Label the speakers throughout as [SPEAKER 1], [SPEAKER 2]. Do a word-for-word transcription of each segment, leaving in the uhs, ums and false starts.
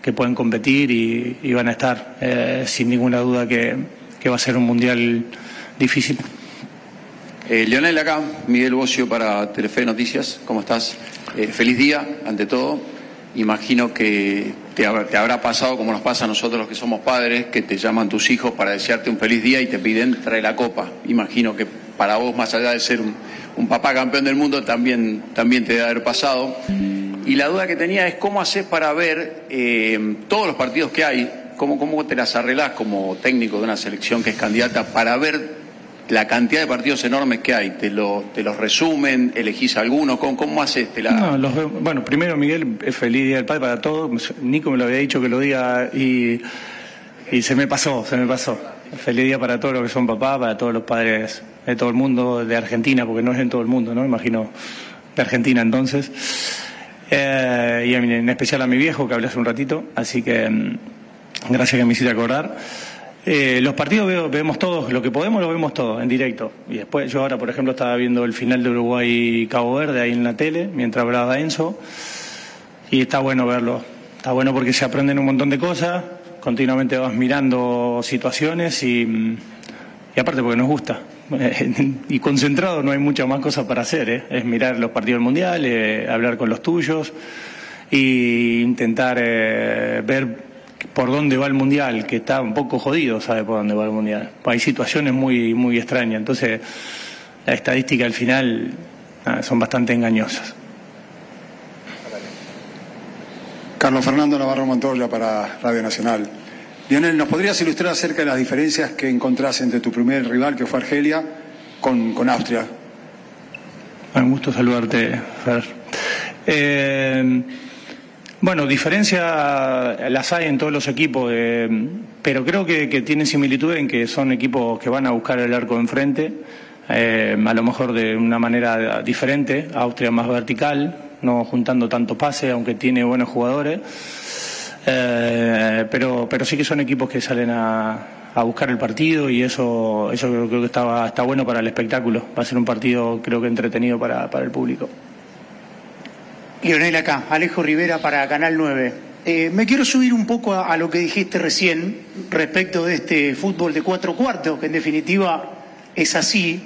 [SPEAKER 1] que pueden competir y, y van a estar, eh, sin ninguna duda que, que va a ser un mundial difícil.
[SPEAKER 2] Eh, Lionel acá, Miguel Bocio para Telefe Noticias, ¿cómo estás? Eh, feliz día, ante todo. Imagino que te, te habrá pasado como nos pasa a nosotros los que somos padres, que te llaman tus hijos para desearte un feliz día y te piden trae la copa. Imagino que para vos, más allá de ser un, un papá campeón del mundo, también, también te debe haber pasado. Y la duda que tenía es cómo haces para ver eh, todos los partidos que hay, cómo, cómo te las arreglás como técnico de una selección que es candidata para ver la cantidad de partidos enormes que hay. ¿Te, lo, te los resumen? ¿Elegís algunos? ¿Cómo, cómo haces? Te la...
[SPEAKER 1] No, los veo, bueno, primero, Miguel, feliz Día del Padre para todos. Nico me lo había dicho que lo diga y, y se me pasó, se me pasó. Feliz día para todos los que son papás, para todos los padres de todo el mundo, de Argentina, porque no es en todo el mundo, ¿no? Imagino de Argentina entonces. Eh, y en especial a mi viejo, que hablé hace un ratito, así que gracias que me hiciste acordar. Eh, los partidos veo, vemos todos, lo que podemos lo vemos todos en directo. Y después yo ahora, por ejemplo, estaba viendo el final de Uruguay-Cabo Verde ahí en la tele, mientras hablaba Enzo, y está bueno verlo. Está bueno porque se aprenden un montón de cosas, continuamente vas mirando situaciones y, y aparte porque nos gusta. Y concentrado no hay muchas más cosas para hacer, ¿eh? Es mirar los partidos del Mundial, eh, hablar con los tuyos e intentar eh, ver por dónde va el Mundial, que está un poco jodido, sabe por dónde va el Mundial. Hay situaciones muy muy extrañas, entonces la estadística al final ah, son bastante engañosas.
[SPEAKER 3] Carlos Fernando Navarro Montoya para Radio Nacional. Lionel, ¿nos podrías ilustrar acerca de las diferencias que encontrás entre tu primer rival, que fue Argelia, con, con Austria?
[SPEAKER 1] Un gusto saludarte, Fer. Eh, bueno, diferencias las hay en todos los equipos, eh, pero creo que, que tienen similitud en que son equipos que van a buscar el arco enfrente, eh, a lo mejor de una manera diferente. Austria más vertical, no juntando tanto pase, aunque tiene buenos jugadores. Eh, pero pero sí que son equipos que salen a, a buscar el partido y eso eso creo, creo que está, está bueno para el espectáculo. Va a ser un partido creo que entretenido para, para el público.
[SPEAKER 4] Lionel acá, Alejo Rivera para Canal nueve. Eh, me quiero subir un poco a, a lo que dijiste recién respecto de este fútbol de cuatro cuartos, que en definitiva es así.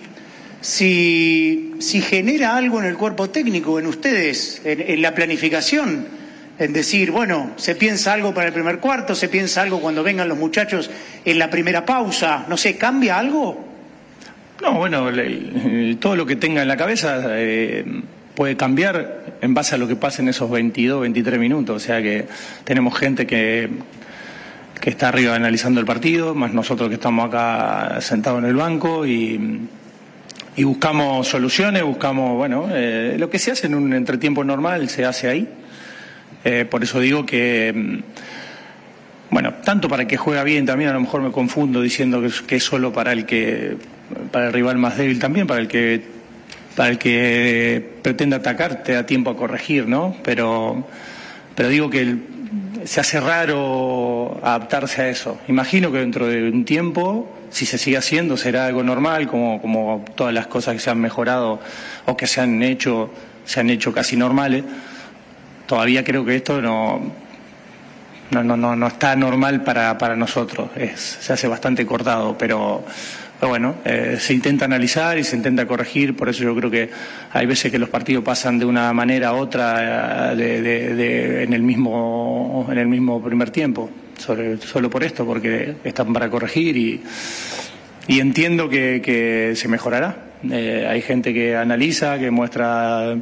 [SPEAKER 4] Si, si genera algo en el cuerpo técnico, en ustedes, en, en la planificación, en decir, bueno, se piensa algo para el primer cuarto, se piensa algo cuando vengan los muchachos en la primera pausa, no sé, ¿cambia algo?
[SPEAKER 1] No, bueno, el, el, todo lo que tenga en la cabeza eh, puede cambiar en base a lo que pase en esos veintidós, veintitrés minutos, o sea que tenemos gente que, que está arriba analizando el partido, más nosotros que estamos acá sentados en el banco y... y buscamos soluciones, buscamos, bueno, eh, lo que se hace en un entretiempo normal se hace ahí. Eh, por eso digo que, bueno, tanto para el que juega bien también, a lo mejor me confundo diciendo que es, que es solo para el que, para el rival más débil también, para el que, para el que pretende atacar te da tiempo a corregir, ¿no? Pero, pero digo que el, se hace raro adaptarse a eso. Imagino que dentro de un tiempo, si se sigue haciendo, será algo normal, como, como todas las cosas que se han mejorado o que se han hecho, se han hecho casi normales. Todavía creo que esto no, no, no, no, no está normal para, para nosotros. Es, se hace bastante cortado, pero, pero bueno, eh, se intenta analizar y se intenta corregir. Por eso yo creo que hay veces que los partidos pasan de una manera a otra de, de, de, en el mismo, en el mismo primer tiempo. Sobre, solo por esto, porque están para corregir y, y entiendo que, que se mejorará. Eh, hay gente que analiza, que muestra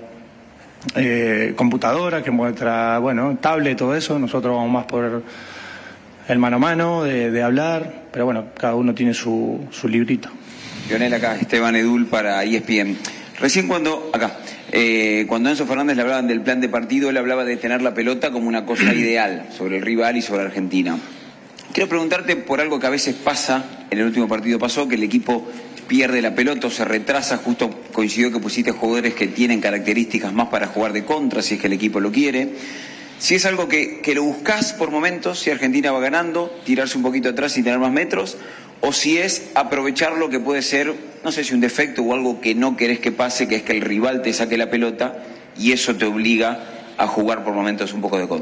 [SPEAKER 1] eh, computadora, que muestra, bueno, tablet, todo eso. Nosotros vamos más por el mano a mano, de, de hablar, pero bueno, cada uno tiene su, su librito.
[SPEAKER 5] Lionel acá, Esteban Edul para E S P N. Recién cuando, acá, eh, cuando Enzo Fernández le hablaban del plan de partido, él hablaba de tener la pelota como una cosa ideal sobre el rival y sobre Argentina. Quiero preguntarte por algo que a veces pasa, en el último partido pasó, que el equipo pierde la pelota o se retrasa, justo coincidió que pusiste jugadores que tienen características más para jugar de contra, si es que el equipo lo quiere. Si es algo que, que lo buscás por momentos, si Argentina va ganando, tirarse un poquito atrás y tener más metros, o si es aprovechar lo que puede ser, no sé si un defecto o algo que no querés que pase, que es que el rival te saque la pelota y eso te obliga a jugar por momentos un poco de contra.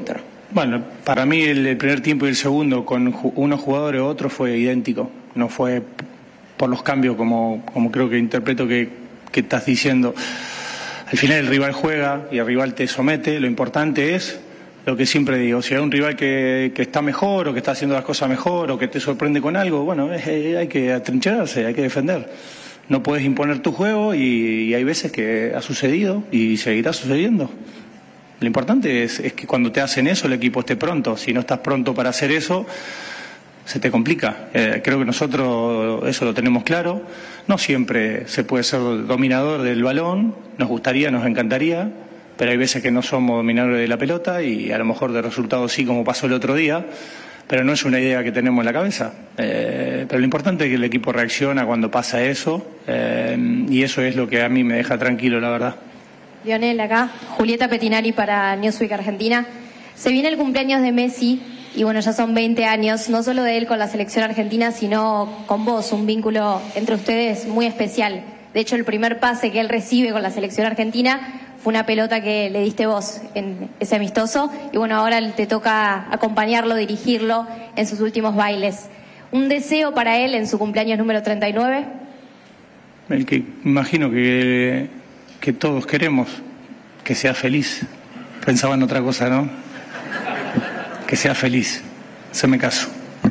[SPEAKER 1] Bueno, para mí el, el primer tiempo y el segundo con ju- unos jugadores u otros fue idéntico. No fue por los cambios como, como creo que interpreto que, que estás diciendo. Al final el rival juega y el rival te somete. Lo importante es lo que siempre digo. Si hay un rival que, que está mejor o que está haciendo las cosas mejor o que te sorprende con algo, bueno, es, eh, hay que atrincherarse, hay que defender. No puedes imponer tu juego y, y hay veces que ha sucedido y seguirá sucediendo. Lo importante es, es que cuando te hacen eso el equipo esté pronto. Si no estás pronto para hacer eso, se te complica. Eh, creo que nosotros eso lo tenemos claro. No siempre se puede ser dominador del balón. Nos gustaría, nos encantaría, pero hay veces que no somos dominadores de la pelota y a lo mejor de resultados sí, como pasó el otro día, pero no es una idea que tenemos en la cabeza. Eh, pero lo importante es que el equipo reacciona cuando pasa eso, eh, y eso es lo que a mí me deja tranquilo, la verdad.
[SPEAKER 6] Lionel, acá, Julieta Petinari para Newsweek Argentina. Se viene el cumpleaños de Messi y bueno, ya son veinte años, no solo de él con la selección argentina, sino con vos, un vínculo entre ustedes muy especial. De hecho, el primer pase que él recibe con la selección argentina fue una pelota que le diste vos en ese amistoso y bueno, ahora te toca acompañarlo, dirigirlo en sus últimos bailes. ¿Un deseo para él en su cumpleaños número treinta y nueve?
[SPEAKER 1] El que imagino que, que todos queremos, que sea feliz. Pensaba en otra cosa, ¿no? Que sea feliz. Se me caso.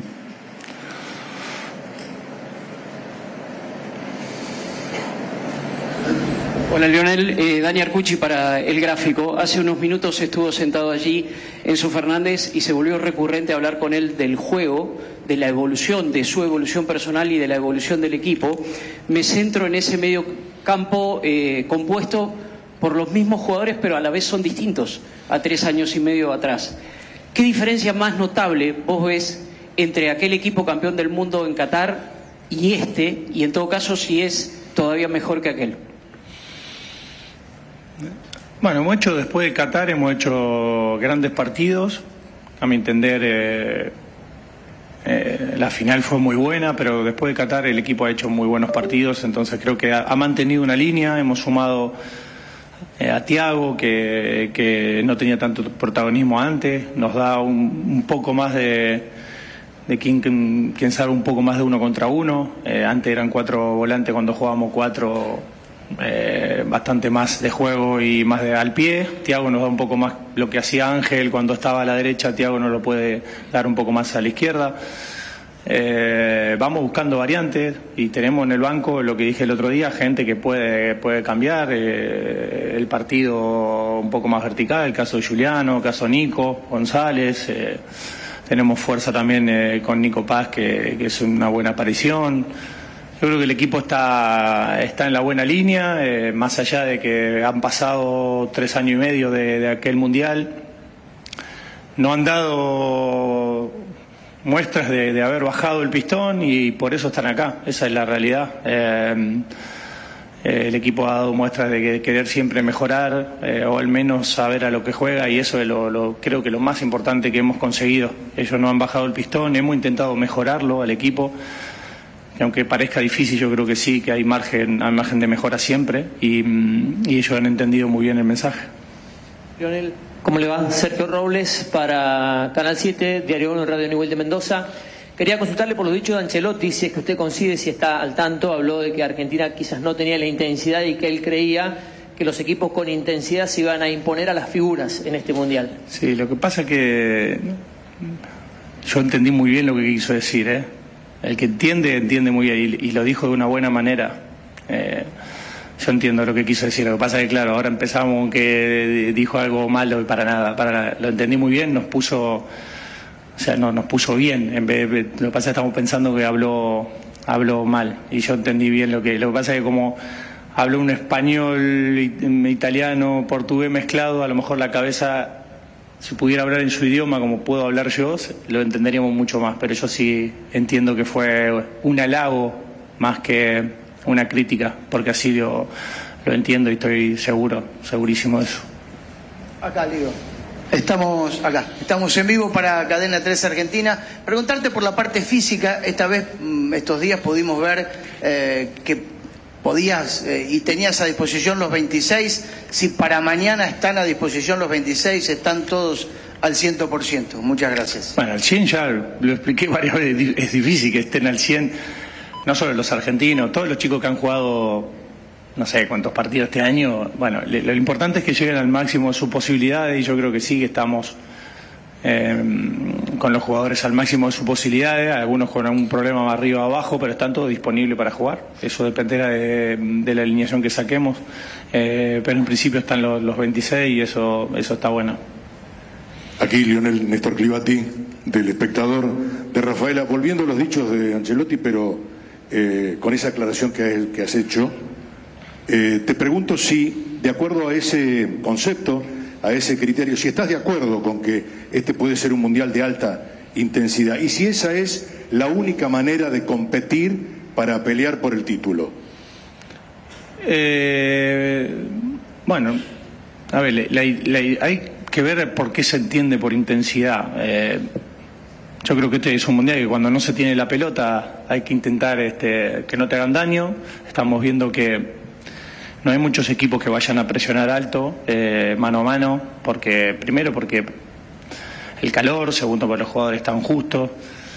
[SPEAKER 7] Hola Lionel, eh, Dani Arcucci para El Gráfico. Hace unos minutos estuvo sentado allí Enzo Fernández y se volvió recurrente a hablar con él del juego, de la evolución, de su evolución personal y de la evolución del equipo. Me centro en ese medio campo eh, compuesto por los mismos jugadores, pero a la vez son distintos a tres años y medio atrás. ¿Qué diferencia más notable vos ves entre aquel equipo campeón del mundo en Qatar y este, y en todo caso si es todavía mejor que aquel?
[SPEAKER 1] Bueno, hemos hecho después de Qatar, hemos hecho grandes partidos. A mi entender, eh, eh, la final fue muy buena, pero después de Qatar el equipo ha hecho muy buenos partidos, entonces creo que ha, ha mantenido una línea. Hemos sumado eh, a Thiago, que, que no tenía tanto protagonismo antes, nos da un, un poco más de, de quien, quien sabe un poco más de uno contra uno. Eh, antes eran cuatro volantes, cuando jugábamos cuatro... Eh, bastante más de juego y más de al pie. Thiago nos da un poco más lo que hacía Ángel cuando estaba a la derecha. Thiago nos lo puede dar un poco más a la izquierda. Eh, vamos buscando variantes y tenemos en el banco, lo que dije el otro día, gente que puede, puede cambiar eh, el partido un poco más vertical. El caso de Juliano, el caso de Nico González. Eh, tenemos fuerza también eh, con Nico Paz, que, que es una buena aparición. Yo creo que el equipo está, está en la buena línea, eh, más allá de que han pasado tres años y medio de, de aquel mundial. No han dado muestras de, de haber bajado el pistón y por eso están acá. Esa es la realidad. Eh, eh, el equipo ha dado muestras de, que, de querer siempre mejorar, eh, o al menos saber a lo que juega, y eso es lo, lo, creo que lo más importante que hemos conseguido. Ellos no han bajado el pistón, hemos intentado mejorarlo al equipo. Que aunque parezca difícil, yo creo que sí, que hay margen, hay margen de mejora siempre, y, y ellos han entendido muy bien el mensaje.
[SPEAKER 8] Lionel, ¿cómo le va? Sergio Robles para Canal siete, Diario uno, Radio Nivel de Mendoza. Quería consultarle por lo dicho de Ancelotti, si es que usted coincide, si está al tanto. Habló de que Argentina quizás no tenía la intensidad y que él creía que los equipos con intensidad se iban a imponer a las figuras en este Mundial.
[SPEAKER 1] Sí, lo que pasa es que yo entendí muy bien lo que quiso decir, ¿eh? El que entiende, entiende muy bien, y, y lo dijo de una buena manera. Eh, yo entiendo lo que quiso decir. Lo que pasa es que, claro, ahora empezamos con que dijo algo malo y para nada, para nada. Lo entendí muy bien, nos puso, o sea, no, nos puso bien. En vez de, lo que pasa es que estamos pensando que habló, habló mal, y yo entendí bien lo que. Lo que pasa es que como habló un español, italiano, portugués mezclado, a lo mejor la cabeza, si pudiera hablar en su idioma como puedo hablar yo, lo entenderíamos mucho más, pero yo sí entiendo que fue un halago más que una crítica, porque así lo, lo entiendo y estoy seguro, segurísimo de eso.
[SPEAKER 4] Acá, Ligo. Estamos acá, estamos en vivo para Cadena tres Argentina. Preguntarte por la parte física. Esta vez, estos días pudimos ver eh, que podías eh, y tenías a disposición los veintiséis. Si para mañana están a disposición los veintiséis, están todos al cien por ciento. Muchas gracias.
[SPEAKER 1] Bueno, al cien ya lo expliqué varias veces, es difícil que estén al cien, no solo los argentinos, todos los chicos que han jugado no sé cuántos partidos este año. Bueno, le, lo importante es que lleguen al máximo de sus posibilidades y yo creo que sí, que estamos eh, con los jugadores al máximo de sus posibilidades, algunos con algún problema más arriba o abajo, pero están todos disponibles para jugar. Eso dependerá de, de la alineación que saquemos, eh, pero en principio están los, los veintiséis y eso, eso está bueno.
[SPEAKER 9] Aquí Lionel Néstor Clivati, del Espectador, de Rafaela, volviendo a los dichos de Ancelotti, pero eh, con esa aclaración que, que has hecho, eh, te pregunto si, de acuerdo a ese concepto, a ese criterio, si estás de acuerdo con que este puede ser un mundial de alta intensidad y si esa es la única manera de competir para pelear por el título.
[SPEAKER 1] Eh, bueno, a ver, la, la, la, hay que ver por qué se entiende por intensidad. Eh, yo creo que este es un mundial que cuando no se tiene la pelota hay que intentar este, que no te hagan daño. Estamos viendo que no hay muchos equipos que vayan a presionar alto, eh, mano a mano, porque primero porque el calor, segundo porque los jugadores están justos,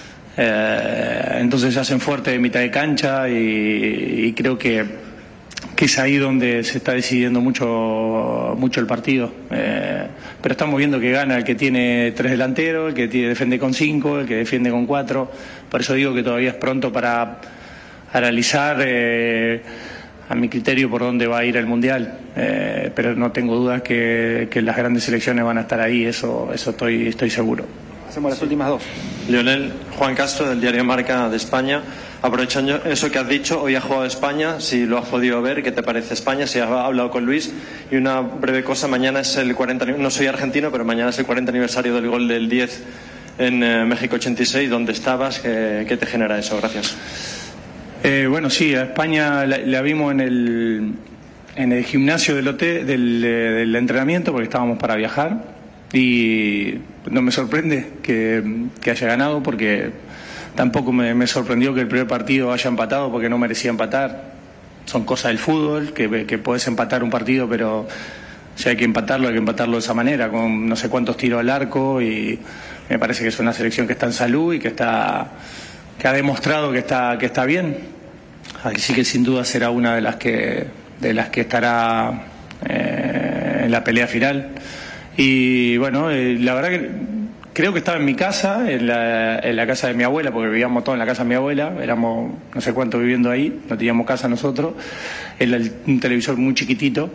[SPEAKER 1] eh, entonces se hacen fuerte de mitad de cancha y, y creo que, que es ahí donde se está decidiendo mucho, mucho el partido. Eh, pero estamos viendo que gana el que tiene tres delanteros, el que tiene, defiende con cinco, el que defiende con cuatro. Por eso digo que todavía es pronto para analizar eh, a mi criterio por dónde va a ir el Mundial, eh, pero no tengo dudas que, que las grandes selecciones van a estar ahí, eso, eso estoy, estoy seguro.
[SPEAKER 10] Hacemos las últimas dos. Lionel, Juan Castro, del diario Marca de España. Aprovechando eso que has dicho, hoy ha jugado España, si lo has podido ver, ¿qué te parece España? Si has hablado con Luis. Y una breve cosa, mañana es el cuarenta, no soy argentino, pero mañana es el cuarenta aniversario del gol del diez en eh, México ochenta y seis, ¿dónde estabas? ¿Qué, qué te genera eso? Gracias.
[SPEAKER 1] Eh, bueno, sí, a España la, la vimos en el, en el gimnasio del hotel, del, del entrenamiento, porque estábamos para viajar, y no me sorprende que, que haya ganado, porque tampoco me, me sorprendió que el primer partido haya empatado, porque no merecía empatar. Son cosas del fútbol, que, que puedes empatar un partido, pero si hay que empatarlo, hay que empatarlo de esa manera, con no sé cuántos tiros al arco, y me parece que es una selección que está en salud y que está... que ha demostrado que está que está bien, así que sin duda será una de las que de las que estará eh, en la pelea final. Y bueno, eh, la verdad que creo que estaba en mi casa, en la, en la casa de mi abuela, porque vivíamos todos en la casa de mi abuela, éramos no sé cuántos viviendo ahí, no teníamos casa nosotros, era un televisor muy chiquitito.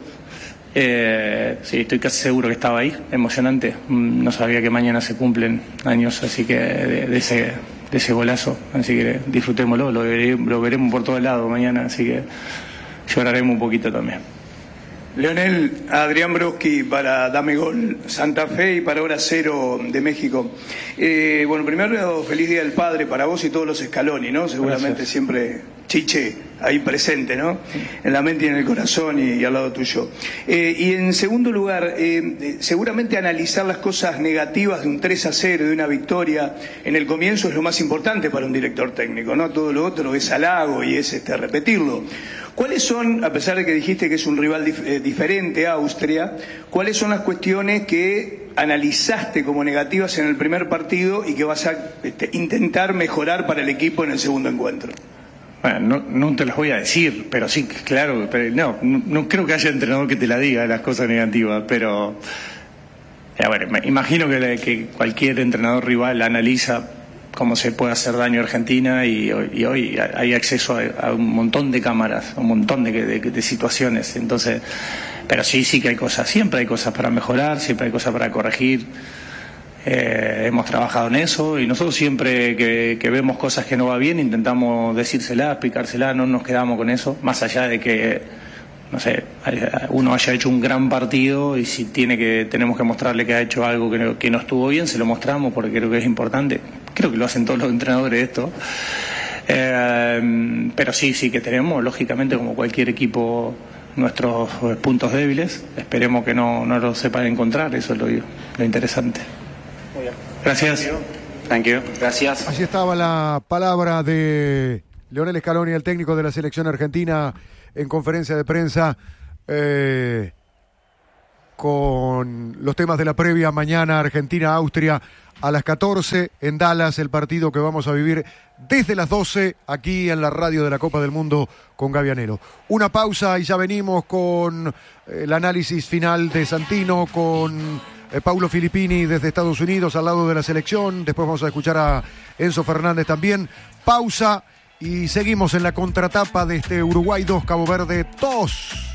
[SPEAKER 1] Eh, sí, estoy casi seguro que estaba ahí, emocionante. No sabía que mañana se cumplen años, así que de, de ese de ese golazo, así que disfrutémoslo, lo, veré, lo veremos por todos lados mañana, así que lloraremos un poquito también.
[SPEAKER 4] Leonel, Adrián Broski para Dame Gol Santa Fe y para Hora Cero de México. Eh, bueno, primero, feliz Día del Padre para vos y todos los Scaloni, ¿no? Seguramente Gracias. Siempre Chiche ahí presente, ¿no? En la mente y en el corazón y, y al lado tuyo. Eh, y en segundo lugar, eh, seguramente analizar las cosas negativas de un tres a cero, de una victoria en el comienzo es lo más importante para un director técnico, ¿no? Todo lo otro es halago y es este, repetirlo. ¿Cuáles son, a pesar de que dijiste que es un rival dif eh, diferente a Austria, cuáles son las cuestiones que analizaste como negativas en el primer partido y que vas a este, intentar mejorar para el equipo en el segundo encuentro?
[SPEAKER 1] Bueno, no, no te las voy a decir, pero sí, claro, pero no, no, no creo que haya entrenador que te la diga las cosas negativas, pero a ver, me imagino que, que cualquier entrenador rival analiza cómo se puede hacer daño a Argentina y, y hoy hay acceso a, a un montón de cámaras, a un montón de, de, de situaciones, entonces, pero sí, sí que hay cosas, siempre hay cosas para mejorar, siempre hay cosas para corregir. Eh, hemos trabajado en eso y nosotros siempre que, que vemos cosas que no va bien intentamos decírselas, explicárselas, no nos quedamos con eso, más allá de que, no sé, uno haya hecho un gran partido y si tiene que tenemos que mostrarle que ha hecho algo que no, que no estuvo bien, se lo mostramos porque creo que es importante, creo que lo hacen todos los entrenadores esto, eh, pero sí, sí que tenemos, lógicamente como cualquier equipo, nuestros puntos débiles, esperemos que no, no los sepan encontrar, eso es lo, lo interesante. Gracias.
[SPEAKER 10] Thank you. Gracias.
[SPEAKER 11] Así estaba la palabra de Lionel Scaloni, el técnico de la selección argentina, en conferencia de prensa. Eh, con los temas de la previa. Mañana Argentina-Austria a las catorce en Dallas, el partido que vamos a vivir desde las doce aquí en la radio de la Copa del Mundo con Gavianelo. Una pausa y ya venimos con el análisis final de Santino, con eh, Paulo Filippini desde Estados Unidos al lado de la selección. Después vamos a escuchar a Enzo Fernández también. Pausa y seguimos en la contratapa de este Uruguay dos, Cabo Verde dos.